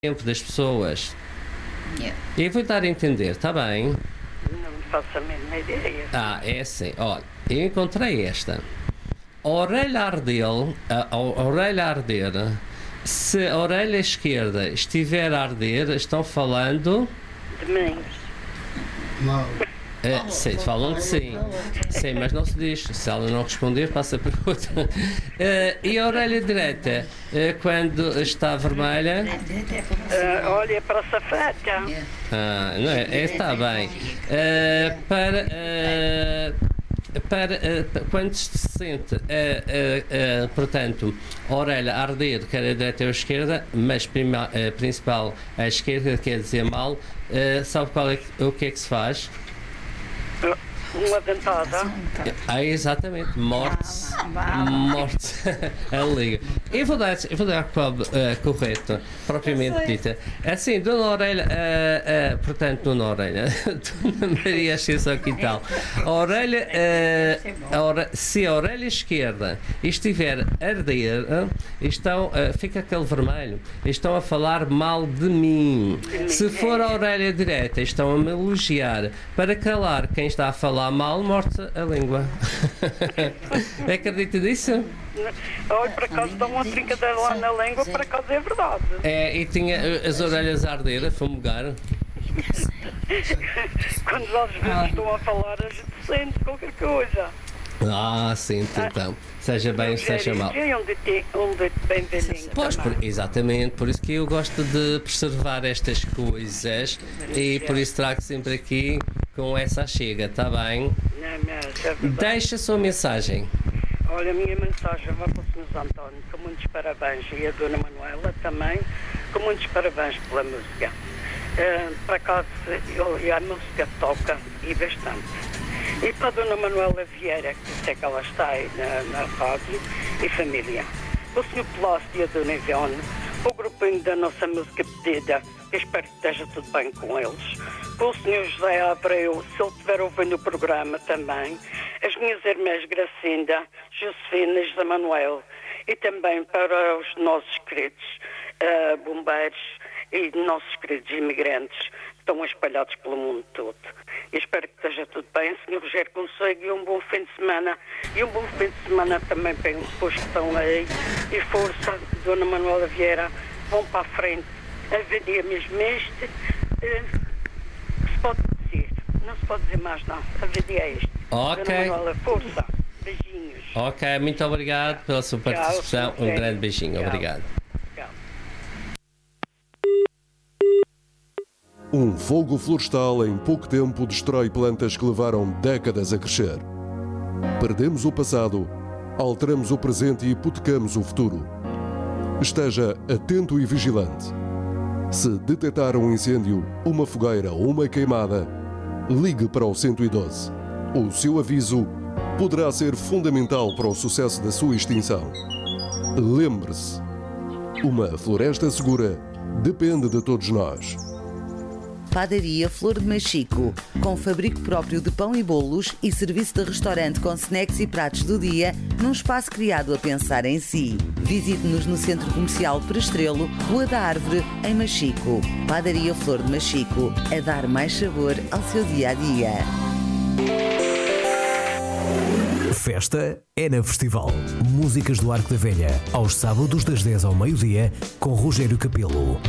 tempo das pessoas. Yeah. E vou dar a entender, está bem? Não faço a mínima ideia. É assim, olha, eu encontrei esta. A orelha arder, se a orelha esquerda estiver a arder, estão falando... De mim. Não. Sim, falam de sim. Sim, mas não se diz. Se ela não responder, passa para outra. E a orelha direita, quando está vermelha? Olha para a safata. Não é? Está bem. Quando se sente, portanto, a orelha a arder, quer a direita ou a esquerda, mas principal a esquerda, quer dizer mal, sabe o que é que se faz? Uma dentada. Exatamente, morte a liga. Eu vou dar correto, propriamente dita. Assim, Dona Orelha, portanto, Dona Orelha, Dona Maria Ascensão Quintal, se a orelha esquerda estiver a arder, fica aquele vermelho, estão a falar mal de mim. Se for a orelha direita, estão a me elogiar. Para calar quem está a falar mal, morte a língua. Acredita nisso? Olha, por acaso dá uma brincadeira lá na língua, por acaso é verdade. E tinha as orelhas a arder, a fumegar. Quando às vezes estão a falar, a gente sente qualquer coisa. Sim, então. Seja bem, seja mal. Onde bem velhinho. Pois, exatamente, por isso que eu gosto de preservar estas coisas e por isso trago sempre aqui com essa chega, está bem? Deixa a sua mensagem. Olha, a minha mensagem vai para o Sr. António, com muitos parabéns, e a Dona Manuela também, com muitos parabéns pela música. Para cá, a música toca e bastante. E para a Dona Manuela Vieira, que sei que ela está aí na rádio, e família. O Sr. Plácio e a Dona Ivone, o grupinho da nossa música pedida, eu espero que esteja tudo bem com eles. Com o Sr. José Abreu, se ele estiver ouvindo o programa também. As minhas irmãs Gracinda, Josefina e José Manuel. E também para os nossos queridos bombeiros e nossos queridos imigrantes que estão espalhados pelo mundo todo. Eu espero que esteja tudo bem. Sr. Rogério Conselho, e um bom fim de semana. E um bom fim de semana também para os que estão aí. E força, Dona Manuela Vieira, vão para a frente. A vida é mesmo este. Que se pode dizer? Não se pode dizer mais nada. A vida é este. Ok. Dona Manuela, força. Beijinhos. Ok, muito obrigado pela sua participação. Um grande beijinho. Obrigado. Um fogo florestal em pouco tempo destrói plantas que levaram décadas a crescer. Perdemos o passado, alteramos o presente e hipotecamos o futuro. Esteja atento e vigilante. Se detectar um incêndio, uma fogueira ou uma queimada, ligue para o 112. O seu aviso poderá ser fundamental para o sucesso da sua extinção. Lembre-se, uma floresta segura depende de todos nós. Padaria Flor de Machico, com fabrico próprio de pão e bolos e serviço de restaurante com snacks e pratos do dia, num espaço criado a pensar em si. Visite-nos no Centro Comercial Prestrelo, Rua da Árvore, em Machico. Padaria Flor de Machico, a dar mais sabor ao seu dia-a-dia. Festa é na Festival. Músicas do Arco da Velha, aos sábados das 10 ao meio-dia, com Rogério Capelo.